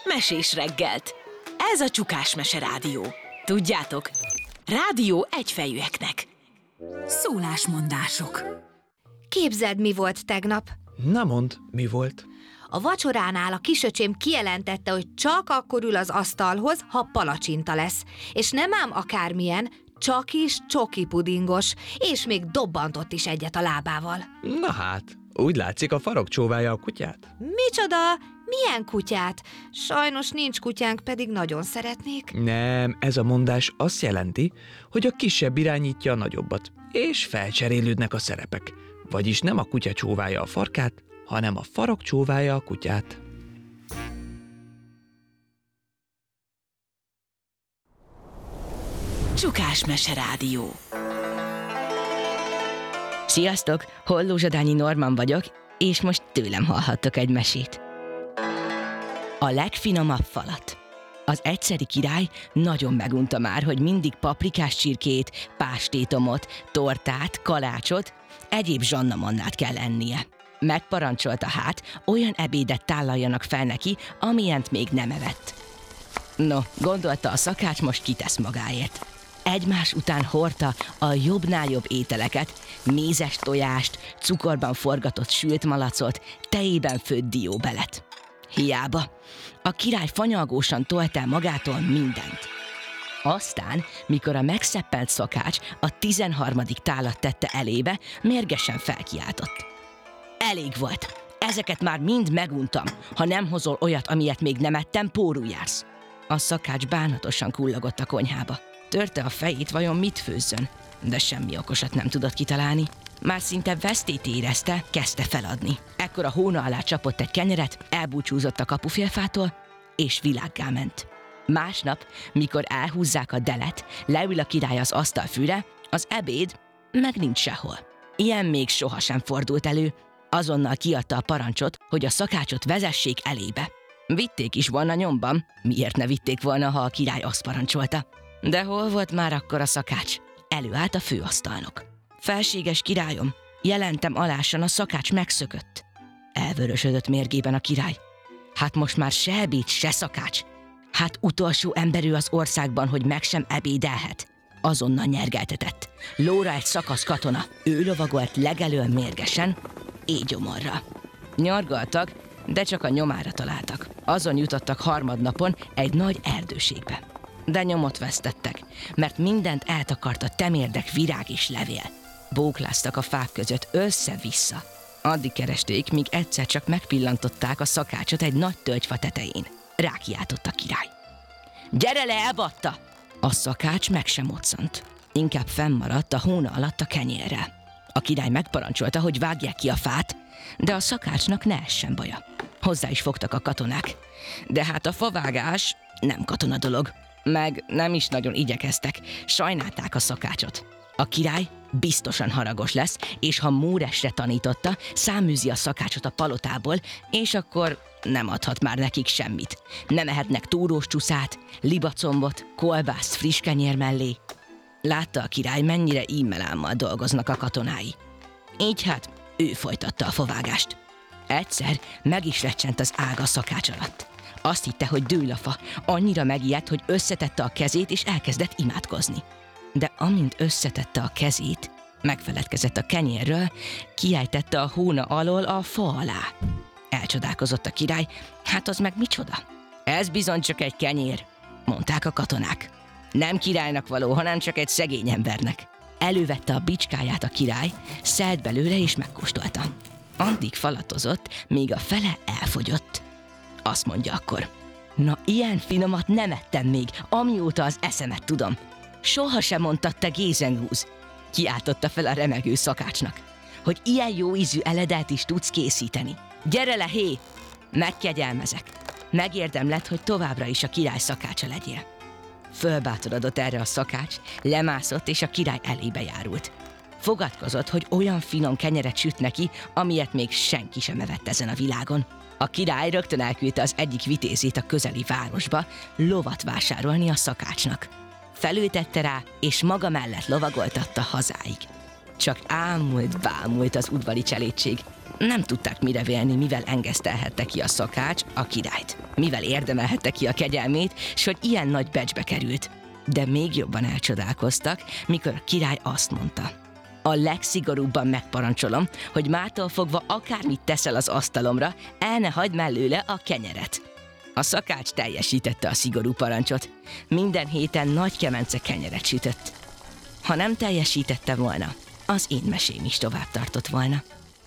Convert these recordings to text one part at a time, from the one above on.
mesés reggelt. Ez a Csukás Mese Rádió. Tudjátok, rádió egyfejűeknek. Szólásmondások. Képzeld, mi volt tegnap? Na mondd, mi volt? A vacsoránál a kisöcsém kijelentette, hogy csak akkor ül az asztalhoz, ha palacsinta lesz. És nem ám akármilyen, csak is csoki pudingos, és még dobbantott is egyet a lábával. Na hát, úgy látszik, a farok csóválja a kutyát. Micsoda? Milyen kutyát? Sajnos nincs kutyánk, pedig nagyon szeretnék. Nem, ez a mondás azt jelenti, hogy a kisebb irányítja a nagyobbat, és felcserélődnek a szerepek. Vagyis nem a kutya csóválja a farkát, hanem a farok csóválja a kutyát. Csukás Mese Rádió. Sziasztok, Hollózsadányi Norman vagyok, és most tőlem hallhattok egy mesét. A legfinomabb falat. Az egyszeri király nagyon megunta már, hogy mindig paprikás csirkét, pástétomot, tortát, kalácsot, egyéb zsannamannát kell ennie. Megparancsolta hát, olyan ebédet tálaljanak fel neki, amilyent még nem evett. No, gondolta a szakács, most kitesz magáért. Egymás után hordta a jobbnál jobb ételeket, mézes tojást, cukorban forgatott sült malacot, tejében főtt dióbelet. Hiába. A király fanyalgósan tolt el magától mindent. Aztán, mikor a megszeppent szakács a 13. tálat tette elébe, mérgesen felkiáltott. Elég volt. Ezeket már mind meguntam. Ha nem hozol olyat, amilyet még nem ettem, pórul jársz. A szakács bánatosan kullogott a konyhába. Törte a fejét, vajon mit főzzön, de semmi okosat nem tudott kitalálni. Már szinte vesztét érezte, kezdte feladni. Ekkor a hóna alá csapott egy kenyeret, elbúcsúzott a kapufélfától, és világgá ment. Másnap, mikor elhúzzák a delet, leül a király az asztalfűre, az ebéd meg nincs sehol. Ilyen még sohasem fordult elő. Azonnal kiadta a parancsot, hogy a szakácsot vezessék elébe. Vitték is volna nyomban, miért ne vitték volna, ha a király azt parancsolta. De hol volt már akkor a szakács? Előállt a főasztalnok. Felséges királyom, jelentem alásan, a szakács megszökött. Elvörösödött mérgében a király. Hát most már se ebéd, se szakács. Hát utolsó emberű az országban, hogy meg sem ebédelhet. Azonnal nyergeltetett. Lóra egy szakasz katona. Ő lovagolt legelől mérgesen, éjgyomorra. Nyargaltak, de csak a nyomára találtak. Azon jutottak harmadnapon egy nagy erdőségbe. De nyomot vesztettek, mert mindent eltakart a temérdek, virág és levél. Bókláztak a fák között össze-vissza. Addig keresték, míg egyszer csak megpillantották a szakácsot egy nagy tölgyfa tetején. Rákiáltott a király. Gyere le, elbatta! A szakács meg sem moccant. Inkább fennmaradt a hóna alatt a kenyérrel. A király megparancsolta, hogy vágják ki a fát, de a szakácsnak ne essen baja. Hozzá is fogtak a katonák. De hát a favágás nem katona dolog. Meg nem is nagyon igyekeztek, sajnálták a szakácsot. A király biztosan haragos lesz, és ha Móresre tanította, száműzi a szakácsot a palotából, és akkor nem adhat már nekik semmit. Nem ehetnek túrós csuszát, libacombot, kolbászt friss kenyér mellé. Látta a király, mennyire ímmelámmal dolgoznak a katonái. Így hát ő folytatta a favágást. Egyszer meg is recsent az ág a szakács alatt. Azt hitte, hogy dől a fa, annyira megijedt, hogy összetette a kezét és elkezdett imádkozni. De amint összetette a kezét, megfeledkezett a kenyérről, kiejtette a hóna alól a fa alá. Elcsodálkozott a király, hát az meg micsoda? Ez bizony csak egy kenyér, mondták a katonák. Nem királynak való, hanem csak egy szegény embernek. Elővette a bicskáját a király, szelt belőle és megkóstolta. Addig falatozott, míg a fele elfogyott. Azt mondja akkor, na ilyen finomat nem ettem még, amióta az eszemet tudom. Soha sem mondtad te gézengúz, kiáltotta fel a remegő szakácsnak, hogy ilyen jó ízű eledelt is tudsz készíteni. Gyere le, hé! Megkegyelmezek. Megérdemled, hogy továbbra is a király szakácsa legyél. Fölbátorodott erre a szakács, lemászott és a király elébe járult. Fogadkozott, hogy olyan finom kenyeret süt neki, amilyet még senki sem evett ezen a világon. A király rögtön elküldte az egyik vitézét a közeli városba lovat vásárolni a szakácsnak. Felültette rá, és maga mellett lovagoltatta hazáig. Csak bámult az udvari cselédség. Nem tudták mire vélni, mivel engesztelhette ki a szakács a királyt. mivel érdemelhette ki a kegyelmét, s hogy ilyen nagy becsbe került. De még jobban elcsodálkoztak, mikor a király azt mondta: a legszigorúbban megparancsolom, hogy mától fogva akármit teszel az asztalomra, el ne hagyd mellőle a kenyeret. A szakács teljesítette a szigorú parancsot. Minden héten nagy kemence kenyeret sütött. Ha nem teljesítette volna, az én mesém is tovább tartott volna.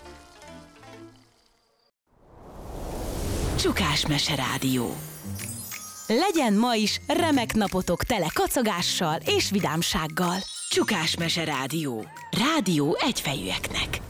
Csukás Mese Rádió. Legyen ma is remek napotok tele kacagással és vidámsággal. Csukás Mese Rádió. Rádió egyfejűeknek.